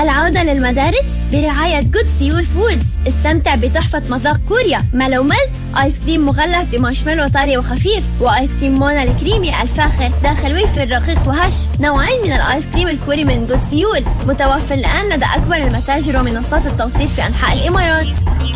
العودة للمدارس برعاية جود سيول فودز. استمتع بتحفة مذاق كوريا مالو ميلت، آيس كريم مغلف بمارشميلو طري وخفيف، وآيس كريم مونا الكريمي الفاخر داخل ويفر رقيق وهش. نوعين من الآيس كريم الكوري من جود سيول، متوفر الآن لدى أكبر المتاجر ومنصات التوصيل في أنحاء الإمارات.